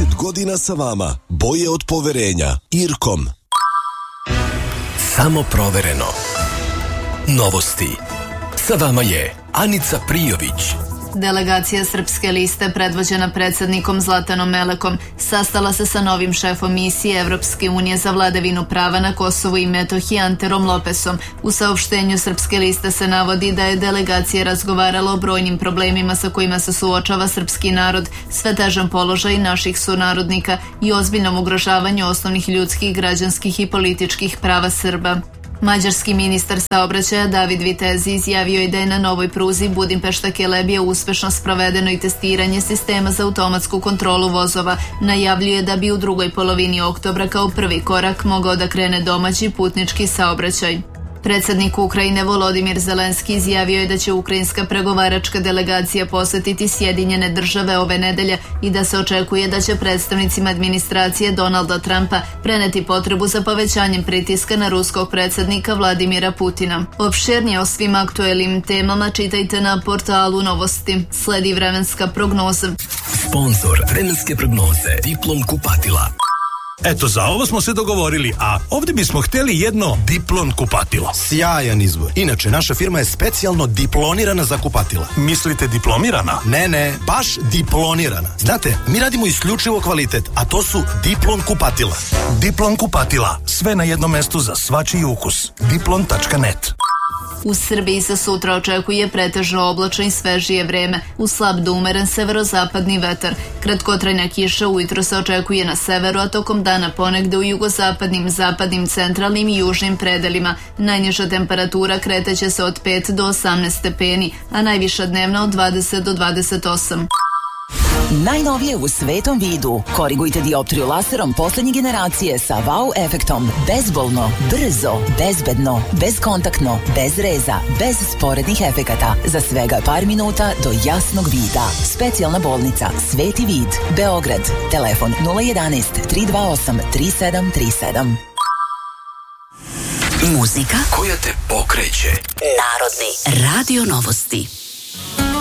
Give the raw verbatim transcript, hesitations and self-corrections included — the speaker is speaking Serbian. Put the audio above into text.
trideset godina sa vama. Boje od poverenja. Irkom. Samo provereno. Novosti. Sa vama je Anica Prijović. Delegacija Srpske liste, predvođena predsjednikom Zlatanom Melekom, sastala se sa novim šefom misije Evropske unije za vladavinu prava na Kosovu i Metohiji Anterom Lopesom. U saopštenju Srpske liste se navodi da je delegacija razgovarala o brojnim problemima sa kojima se suočava srpski narod, sve težan položaj naših sunarodnika i ozbiljnom ugrožavanju osnovnih ljudskih, građanskih i političkih prava Srba. Mađarski ministar saobraćaja David Vitezi izjavio je da je na novoj pruzi Budimpešta-Kelebija uspešno sprovedeno i testiranje sistema za automatsku kontrolu vozova. Najavljuje da bi u drugoj polovini oktobra kao prvi korak mogao da krene domaći putnički saobraćaj. Predsjednik Ukrajine Volodimir Zelenski izjavio je da će ukrajinska pregovaračka delegacija posetiti Sjedinjene države ove nedelje i da se očekuje da će predstavnicima administracije Donalda Trumpa preneti potrebu za povećanjem pritiska na ruskog predsjednika Vladimira Putina. Opširnije o svim aktuelnim temama čitajte na portalu Novosti. Sledi vremenska prognoza. Sponzor vremenske prognoze Diplom kupatila. Eto, za ovo smo se dogovorili, a ovdje bismo htjeli jedno Diplon kupatilo. Sjajan izbor. Inače, naša firma je specijalno diplonirana za kupatila. Mislite diplomirana? Ne, ne, baš diplonirana. Znate, mi radimo isključivo kvalitet, a to su Diplon kupatila. Diplon kupatila, sve na jednom mestu za svačiji ukus. diplon tačka net. U Srbiji se sutra očekuje pretežno oblačno i svežije vreme, uz slab do umeren severozapadni vetar. Kratkotrajna kiša ujutro se očekuje na severu, a tokom dana ponegde u jugozapadnim, zapadnim, centralnim i južnim predelima. Najniža temperatura kreteće se od pet do osamnaest stepeni, a najviša dnevna od dvadeset do dvadeset osam. Najnovije u svetom vidu. Korigujte dioptriju laserom poslednje generacije sa wow efektom. Bezbolno, brzo, bezbedno, bezkontaktno, bez reza, bez sporednih efekata. Za svega par minuta do jasnog vida. Specijalna bolnica Sveti vid, Beograd. Telefon nula jedanaest tri dva osam tri sedam tri sedam. Muzika koja te pokreće. Narodni Radio Novosti.